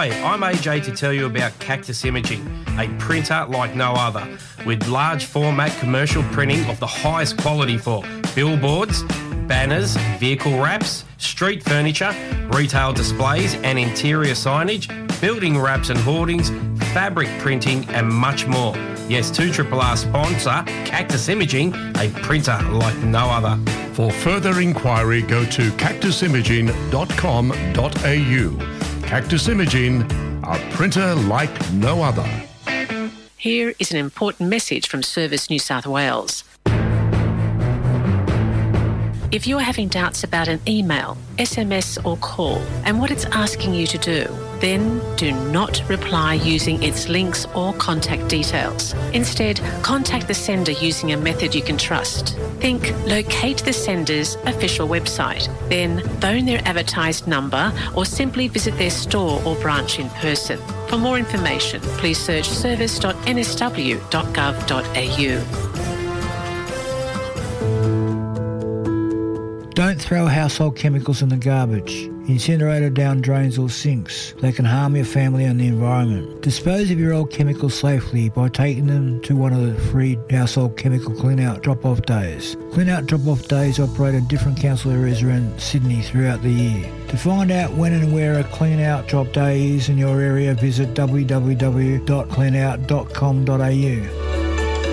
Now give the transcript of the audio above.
Hi, I'm AJ to tell you about Cactus Imaging, a printer like no other, with large format commercial printing of the highest quality for billboards, banners, vehicle wraps, street furniture, retail displays and interior signage, building wraps and hoardings, fabric printing and much more. Yes, 2RRR sponsor Cactus Imaging, a printer like no other. For further inquiry, go to cactusimaging.com.au. Cactus Imaging, a printer like no other. Here is an important message from Service New South Wales. If you're having doubts about an email, SMS or call and what it's asking you to do, then do not reply using its links or contact details. Instead, contact the sender using a method you can trust. Think locate the sender's official website, then phone their advertised number or simply visit their store or branch in person. For more information, please search service.nsw.gov.au. Don't throw household chemicals in the garbage. Incinerate down drains or sinks. They can harm your family and the environment. Dispose of your old chemicals safely by taking them to one of the free household chemical clean-out drop-off days. Clean-out drop-off days operate in different council areas around Sydney throughout the year. To find out when and where a clean-out drop day is in your area, visit www.cleanout.com.au.